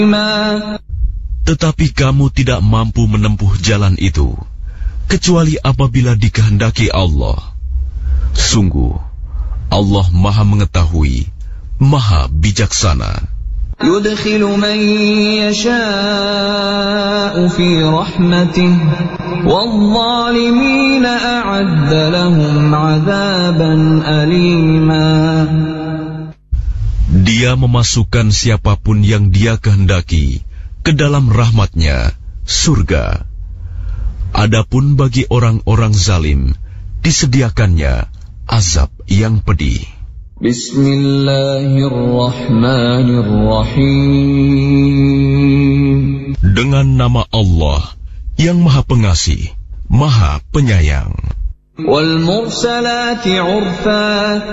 Tetapi kamu tidak mampu menempuh jalan itu, kecuali apabila dikehendaki Allah. Sungguh, Allah Maha Mengetahui, Maha Bijaksana. يدخل من يشاء في رحمته والظالمين أعد لهم عذابا أليما. Dia memasukkan siapapun yang Dia kehendaki ke dalam rahmat-Nya, surga. Adapun bagi orang-orang zalim, disediakannya azab yang pedih. Bismillahirrahmanirrahim. Dengan nama Allah yang Maha Pengasih, Maha Penyayang. Wal mursalati urfa.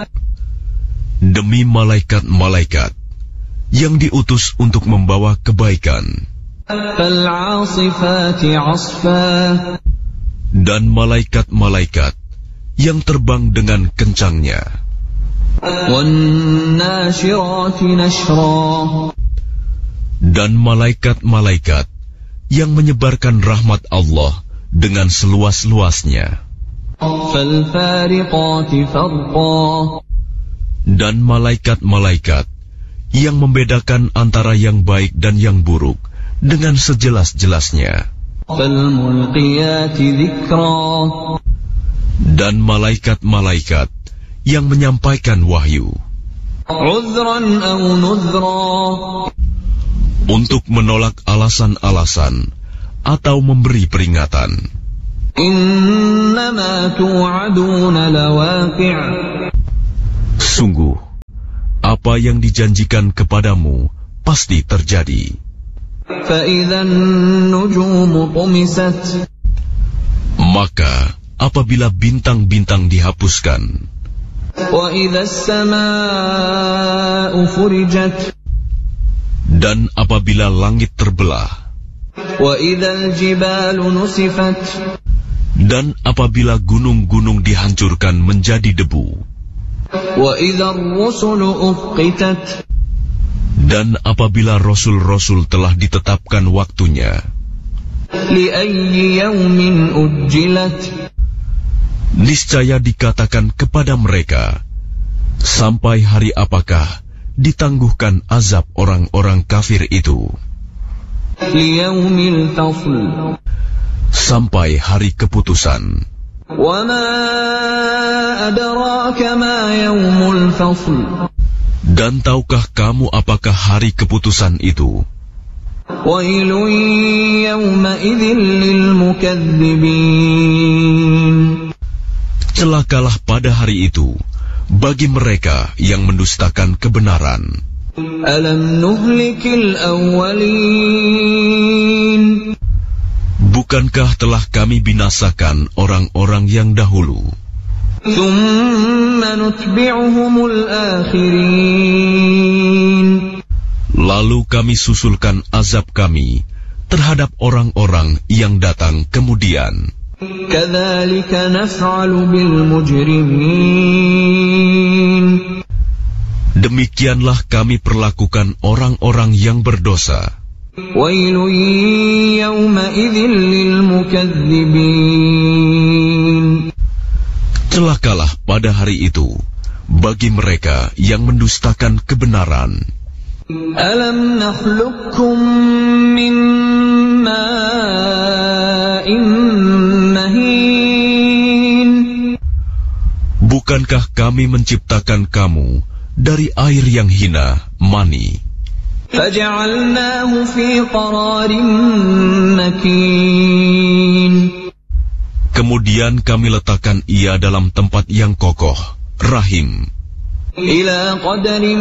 Demi malaikat-malaikat yang diutus untuk membawa kebaikan. Fal 'asifati 'asfa. Dan malaikat-malaikat yang terbang dengan kencangnya. Dan malaikat-malaikat yang menyebarkan rahmat Allah dengan seluas-luasnya. Dan malaikat-malaikat yang membedakan antara yang baik dan yang buruk dengan sejelas-jelasnya. Dan malaikat-malaikat yang menyampaikan wahyu untuk menolak alasan-alasan atau memberi peringatan. Sungguh, apa yang dijanjikan kepadamu pasti terjadi. Maka apabila bintang-bintang dihapuskan, dan apabila langit terbelah, dan apabila gunung-gunung dihancurkan menjadi debu, dan apabila rasul-rasul telah ditetapkan waktunya, niscaya dikatakan kepada mereka, sampai hari apakah ditangguhkan azab orang-orang kafir itu? Sampai hari keputusan. Dan tahukah kamu apakah hari keputusan itu? Celakalah pada hari itu bagi mereka yang mendustakan kebenaran. Alam nuhlikil awwalin. Bukankah telah kami binasakan orang-orang yang dahulu? Thumma nutbi'uhumul akhirin. Lalu kami susulkan azab kami terhadap orang-orang yang datang kemudian. Kadzalika naf'alu bil mujrimin. Demikianlah kami perlakukan orang-orang yang berdosa. Wailun yawma idzin lil mukadzibin. Celakalah pada hari itu bagi mereka yang mendustakan kebenaran. Alam nakhluqkum min ma'in mahin. Bukankah kami menciptakan kamu dari air yang hina, mani? Faja'alnahu fi qararin makin. Kemudian kami letakkan ia dalam tempat yang kokoh, rahim. Ila qadarin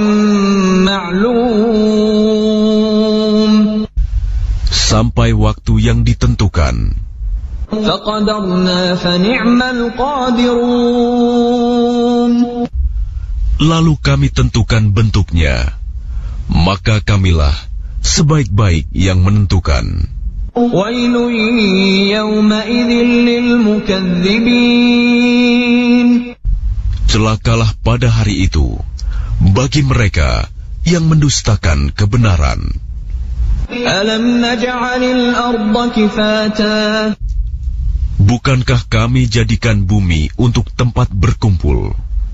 ma'lum. Sampai waktu yang ditentukan. Faqadarna fa ni'mal qadirun. Lalu kami tentukan bentuknya, maka kamilah sebaik-baik yang menentukan. Wailun yawma idzin lil mukadzibin. Celakalah pada hari itu bagi mereka yang mendustakan kebenaran. ألم نجعل الأرض كفاتا Bukankah kami jadikan bumi untuk tempat berkumpul,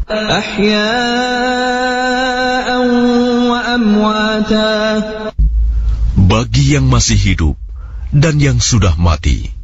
أحياء وأمواتا bagi yang masih hidup dan yang sudah mati?